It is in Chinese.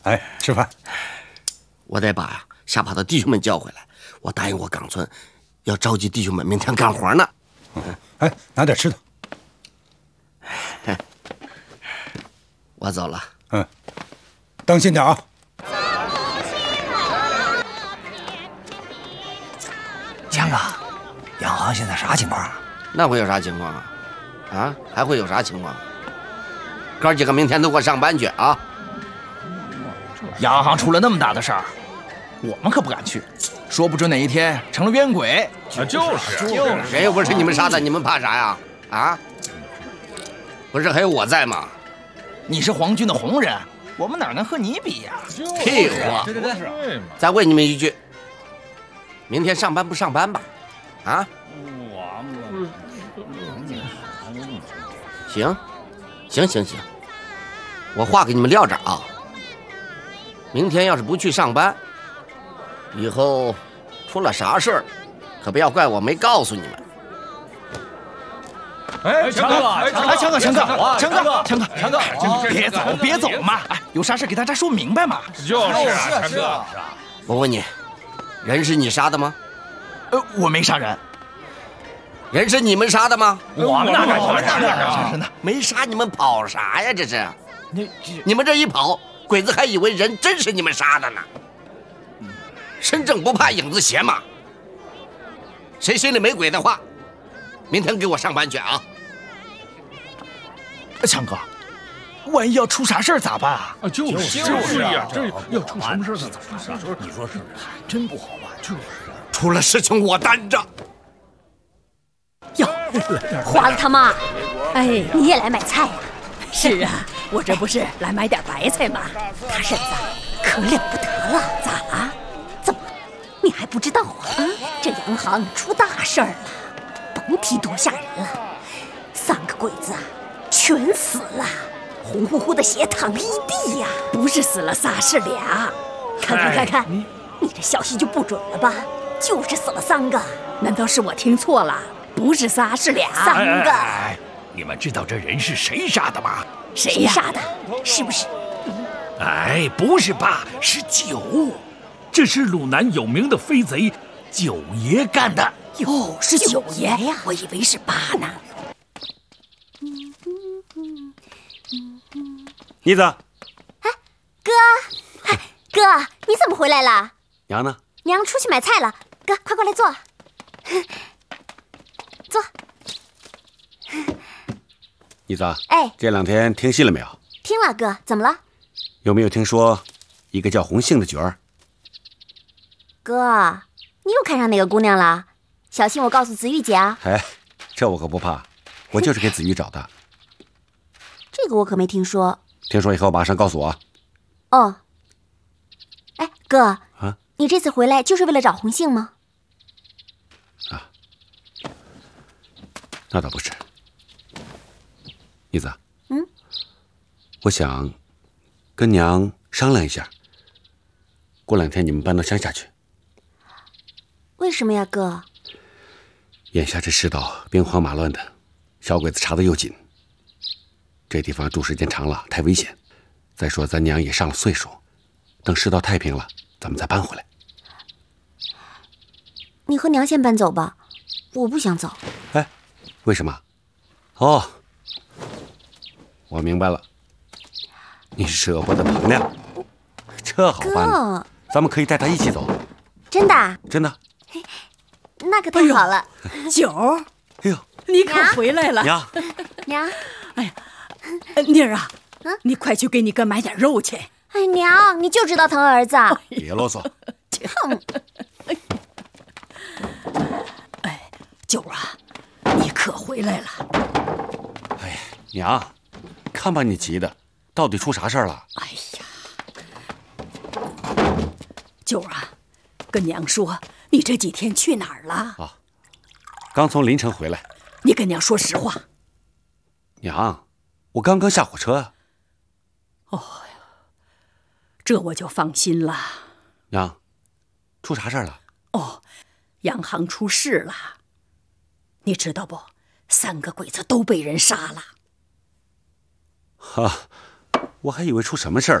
哎，吃饭。 我得把吓跑的弟兄们叫回来。我答应过岗村，要召集弟兄们明天干活呢。 哎，拿点吃的。 我走了。 当心点啊！ 强哥，央行现在啥情况？ 那会有啥情况啊？啊，还会有啥情况？哥几个明天都给我上班去啊！ 央行出了那么大的事儿，我们可不敢去，说不准哪一天成了冤鬼。 谁又不是你们杀的，你们怕啥呀？啊？不是还有我在吗？ 你是皇军的红人，我们哪能和你比呀？ 屁话！ 对， 再问你们一句，明天上班不上班吧？啊？行，我话给你们撂这儿啊。明天要是不去上班，以后出了啥事儿，可不要怪我没告诉你们。 哎，强哥，别走嘛！哎，有啥事给大家说明白嘛。 就是啊，强哥。 我问你，人是你杀的吗？ 我没杀人。 人是你们杀的吗？ 我们哪敢杀呢？ 没杀你们跑啥呀？这是，你们这一跑，鬼子还以为人真是你们杀的呢。身正不怕影子斜嘛。谁心里没鬼的话，明天给我上班去啊！ 强哥，万一要出啥事儿咋办啊？ 就是呀，这要出什么事怎么办？ 你说是不是？真不好办。就是， 出了事情我担着。 哟，花子他妈， 哎， 你也来买菜呀？ 是啊，我这不是来买点白菜吗？ 他婶子可了不得了， 咋了？ 怎么，你还不知道啊？这洋行出大事儿了，甭提多吓人了。3个鬼子全死了，红乎乎的血淌了一地呀！ 不是死了仨是俩， 看，你这消息就不准了吧？就是死了3个， 难道是我听错了？不是仨是俩 ，3个。 你们知道这人是谁杀的吗？ 谁杀的？是不是？ 哎，不是8，是9。这是鲁南有名的飞贼九爷干的。 哟，是九爷呀？我以为是8呢。 妮子， 哎，哥，你怎么回来了？ 娘呢？ 娘出去买菜了。哥，快过来坐。坐。 妮子， 哎， 这2天听信了没有？ 听了，哥，怎么了？ 有没有听说一个叫红杏的角儿？ 哥，你又看上哪个姑娘了？小心我告诉子玉姐啊！ 哎，这我可不怕，我就是给子玉找的。 这个我可没听说。 听说以后马上告诉我。 哦。哎，哥啊， 你这次回来就是为了找红杏吗？ 啊，那倒不是。妮子，我想跟娘商量一下，过2天你们搬到乡下去。 为什么呀，哥？ 眼下这世道兵荒马乱的，小鬼子查得又紧，这地方住时间长了太危险。再说咱娘也上了岁数，等世道太平了，咱们再搬回来。 你和娘先搬走吧，我不想走。 哎，为什么？哦，我明白了，你舍不得彭亮，这好办呢，咱们可以带他一起走。 真的？ 真的。 那可太好了。 九， 哎呦， 你可回来了。 娘， 哎呀，妮儿啊，你快去给你哥买点肉去。 哎，娘，你就知道疼儿子。 别啰嗦。 哎，九啊，你可回来了。 哎呀，娘，看把你急的，到底出啥事儿了？ 哎呀，九啊，跟娘说，你这几天去哪儿了？ 啊，刚从临城回来。 你跟娘说实话。 娘，我刚刚下火车。 哦呀，这我就放心了。 娘，出啥事儿了？ 哦，洋行出事了。你知道不？3个鬼子都被人杀了。 哈，我还以为出什么事儿